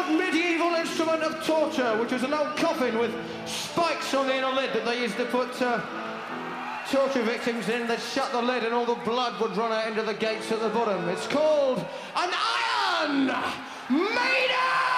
old medieval instrument of torture, which was an old coffin with spikes on the inner lid that they used to put torture victims in. They'd shut the lid and all the blood would run out into the gates at the bottom. It's called an Iron Maiden!